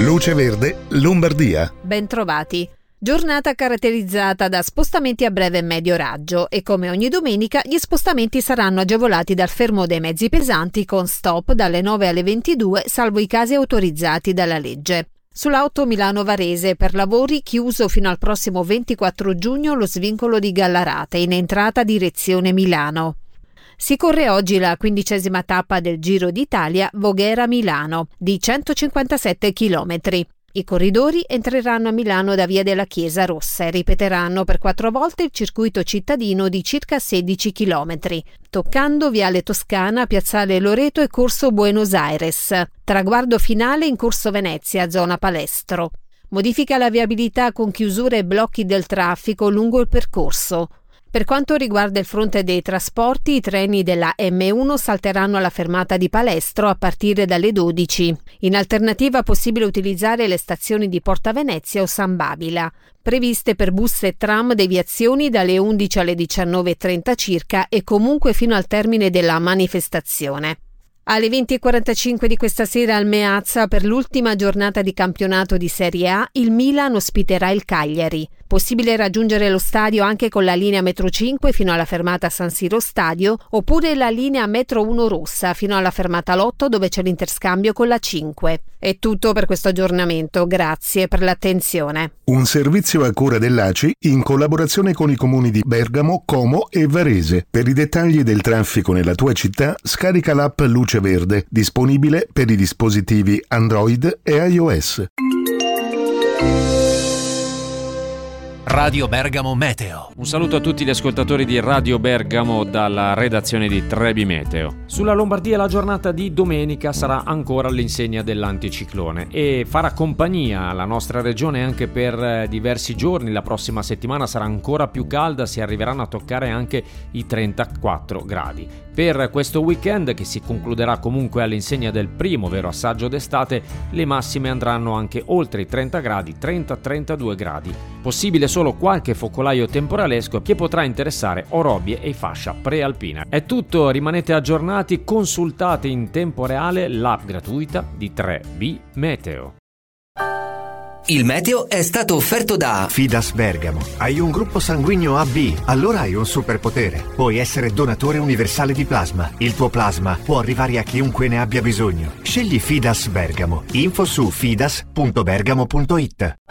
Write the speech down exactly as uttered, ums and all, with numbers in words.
Luce Verde, Lombardia. Bentrovati. Giornata caratterizzata da spostamenti a breve e medio raggio e come ogni domenica gli spostamenti saranno agevolati dal fermo dei mezzi pesanti con stop dalle nove alle ventidue salvo i casi autorizzati dalla legge. Sulla otto Milano-Varese per lavori chiuso fino al prossimo ventiquattro giugno lo svincolo di Gallarate in entrata direzione Milano. Si corre oggi la quindicesima tappa del Giro d'Italia Voghera-Milano di centocinquantasette chilometri. I corridori entreranno a Milano da Via della Chiesa Rossa e ripeteranno per quattro volte il circuito cittadino di circa sedici chilometri, toccando Viale Toscana, Piazzale Loreto e Corso Buenos Aires. Traguardo finale in Corso Venezia, zona Palestro. Modifica la viabilità con chiusure e blocchi del traffico lungo il percorso. Per quanto riguarda il fronte dei trasporti, i treni della emme uno salteranno alla fermata di Palestro a partire dalle dodici. In alternativa è possibile utilizzare le stazioni di Porta Venezia o San Babila, previste per bus e tram deviazioni dalle undici alle diciannove e trenta circa e comunque fino al termine della manifestazione. Alle venti e quarantacinque di questa sera al Meazza, per l'ultima giornata di campionato di Serie A, il Milan ospiterà il Cagliari. Possibile raggiungere lo stadio anche con la linea metro cinque fino alla fermata San Siro Stadio, oppure la linea metro uno rossa fino alla fermata Lotto dove c'è l'interscambio con la cinque. È tutto per questo aggiornamento, grazie per l'attenzione. Un servizio a cura dell'A C I in collaborazione con i comuni di Bergamo, Como e Varese. Per i dettagli del traffico nella tua città, scarica l'app Luce Verde, disponibile per i dispositivi Android e iOS. Radio Bergamo Meteo. Un saluto a tutti gli ascoltatori di Radio Bergamo dalla redazione di Trebi Meteo. Sulla Lombardia la giornata di domenica sarà ancora all'insegna dell'anticiclone e farà compagnia alla nostra regione anche per diversi giorni. La prossima settimana sarà ancora più calda, si arriveranno a toccare anche i trentaquattro gradi. Per questo weekend, che si concluderà comunque all'insegna del primo vero assaggio d'estate, le massime andranno anche oltre i trenta gradi, trenta trentadue gradi. Possibile solo qualche focolaio temporalesco che potrà interessare Orobie e fascia prealpina. È tutto, rimanete aggiornati, consultate in tempo reale l'app gratuita di tre B Meteo. Il meteo è stato offerto da Fidas Bergamo. Hai un gruppo sanguigno A B, allora hai un superpotere. Puoi essere donatore universale di plasma. Il tuo plasma può arrivare a chiunque ne abbia bisogno. Scegli Fidas Bergamo. Info su fidas punto bergamo punto it.